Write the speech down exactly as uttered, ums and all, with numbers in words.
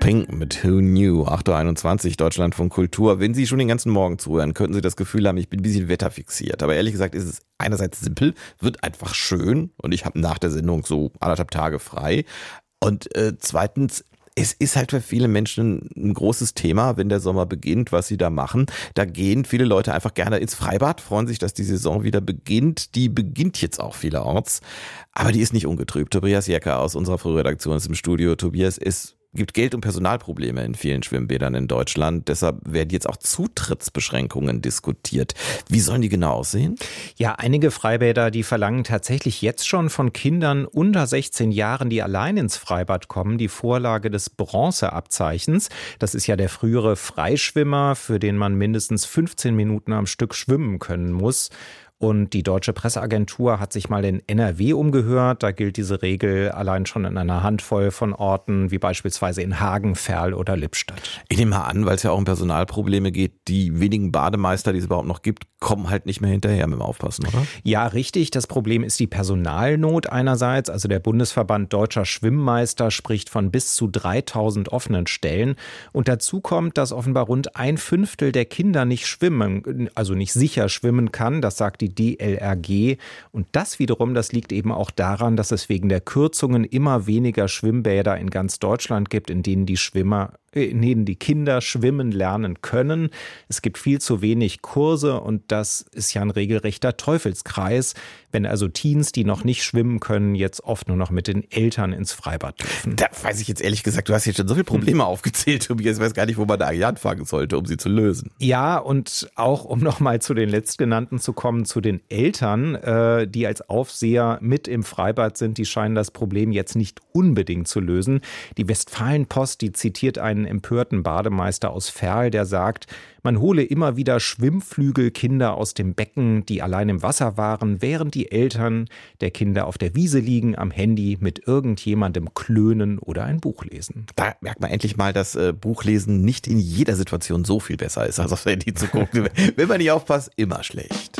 Pink mit Who Knew, acht Uhr einundzwanzig, Deutschlandfunk Kultur. Wenn Sie schon den ganzen Morgen zuhören, könnten Sie das Gefühl haben, ich bin ein bisschen wetterfixiert. Aber ehrlich gesagt ist es einerseits simpel, wird einfach schön und ich habe nach der Sendung so anderthalb Tage frei. Und äh, zweitens, es ist halt für viele Menschen ein großes Thema, wenn der Sommer beginnt, was sie da machen. Da gehen viele Leute einfach gerne ins Freibad, freuen sich, dass die Saison wieder beginnt. Die beginnt jetzt auch vielerorts, aber die ist nicht ungetrübt. Tobias Jecker aus unserer Frühredaktion ist im Studio. Tobias, es gibt Geld- und Personalprobleme in vielen Schwimmbädern in Deutschland. Deshalb werden jetzt auch Zutrittsbeschränkungen diskutiert. Wie sollen die genau aussehen? Ja, einige Freibäder, die verlangen tatsächlich jetzt schon von Kindern unter sechzehn Jahren, die allein ins Freibad kommen, die Vorlage des Bronzeabzeichens. Das ist ja der frühere Freischwimmer, für den man mindestens fünfzehn Minuten am Stück schwimmen können muss. Und die Deutsche Presseagentur hat sich mal in N R W umgehört. Da gilt diese Regel allein schon in einer Handvoll von Orten, wie beispielsweise in Hagen, Verl oder Lippstadt. Ich nehme mal an, weil es ja auch um Personalprobleme geht, die wenigen Bademeister, die es überhaupt noch gibt, kommen halt nicht mehr hinterher mit dem Aufpassen, oder? Ja, richtig. Das Problem ist die Personalnot einerseits. Also der Bundesverband Deutscher Schwimmmeister spricht von bis zu dreitausend offenen Stellen. Und dazu kommt, dass offenbar rund ein Fünftel der Kinder nicht schwimmen, also nicht sicher schwimmen kann. Das sagt die D L R G. Und das wiederum, das liegt eben auch daran, dass es wegen der Kürzungen immer weniger Schwimmbäder in ganz Deutschland gibt, in denen die Schwimmer in denen die Kinder schwimmen lernen können. Es gibt viel zu wenig Kurse und das ist ja ein regelrechter Teufelskreis, wenn also Teens, die noch nicht schwimmen können, jetzt oft nur noch mit den Eltern ins Freibad dürfen. Da weiß ich jetzt ehrlich gesagt, du hast jetzt schon so viele Probleme aufgezählt, Tobias. Ich weiß gar nicht, wo man da eigentlich anfangen sollte, um sie zu lösen. Ja, und auch um nochmal zu den Letztgenannten zu kommen, zu den Eltern, äh, die als Aufseher mit im Freibad sind, die scheinen das Problem jetzt nicht unbedingt zu lösen. Die Westfalenpost, die zitiert einen empörten Bademeister aus Verl, der sagt, man hole immer wieder Schwimmflügelkinder aus dem Becken, die allein im Wasser waren, während die Eltern der Kinder auf der Wiese liegen, am Handy mit irgendjemandem klönen oder ein Buch lesen. Da merkt man endlich mal, dass äh, Buchlesen nicht in jeder Situation so viel besser ist, als aufs Handy zu gucken. Wenn man nicht aufpasst, immer schlecht.